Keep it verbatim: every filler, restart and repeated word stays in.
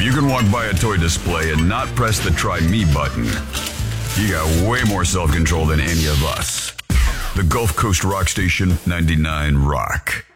If you can walk by a toy display and not press the try me button, you got way more self-control than any of us. The Gulf Coast Rock Station, ninety-nine Rock.